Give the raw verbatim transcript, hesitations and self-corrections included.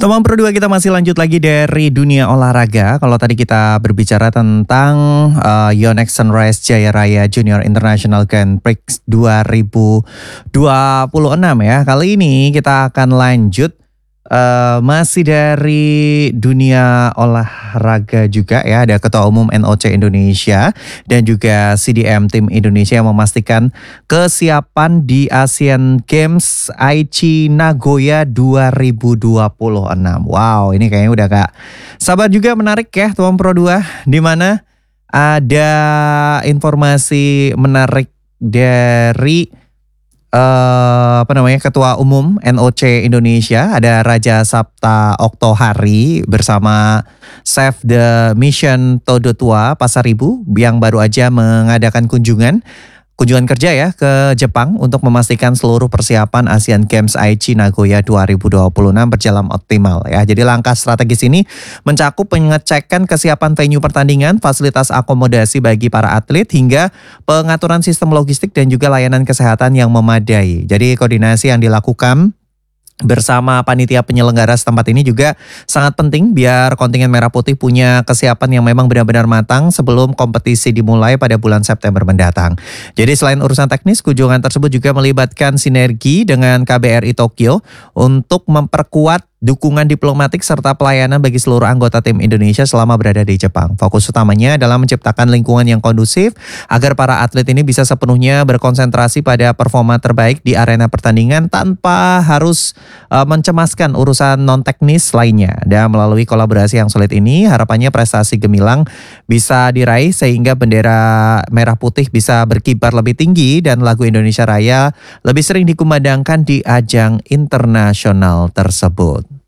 Teman Pro dua, kita masih lanjut lagi dari dunia olahraga. Kalau tadi kita berbicara tentang uh, Yonex Sunrise Jaya Raya Junior International Grand Prix dua ribu dua puluh enam ya. Kali ini kita akan lanjut uh, masih dari dunia olahraga juga ya. Ada Ketua Umum N O C Indonesia dan juga C D M Tim Indonesia yang memastikan kesiapan di Asian Games Aichi Nagoya dua ribu dua puluh enam. Wow, ini kayaknya udah gak sabar juga, menarik ya Tuan Pro dua, di mana ada informasi menarik dari Uh, apa namanya Ketua Umum N O C Indonesia. Ada Raja Sabta Oktohari bersama Chef the Mission Todo Tua Pasaribu yang baru aja mengadakan kunjungan kunjungan kerja ya ke Jepang untuk memastikan seluruh persiapan Asian Games Aichi Nagoya dua ribu dua puluh enam berjalan optimal ya. Jadi langkah strategis ini mencakup pengecekan kesiapan venue pertandingan, fasilitas akomodasi bagi para atlet, hingga pengaturan sistem logistik dan juga layanan kesehatan yang memadai. Jadi koordinasi yang dilakukan bersama panitia penyelenggara setempat ini juga sangat penting biar kontingen Merah Putih punya kesiapan yang memang benar-benar matang sebelum kompetisi dimulai pada bulan September mendatang. Jadi selain urusan teknis, kunjungan tersebut juga melibatkan sinergi dengan K B R I Tokyo untuk memperkuat dukungan diplomatik serta pelayanan bagi seluruh anggota tim Indonesia selama berada di Jepang. Fokus utamanya adalah menciptakan lingkungan yang kondusif agar para atlet ini bisa sepenuhnya berkonsentrasi pada performa terbaik di arena pertandingan tanpa harus uh, mencemaskan urusan non-teknis lainnya. Dan melalui kolaborasi yang solid ini, harapannya prestasi gemilang bisa diraih sehingga bendera merah putih bisa berkibar lebih tinggi dan lagu Indonesia Raya lebih sering dikumandangkan di ajang internasional tersebut.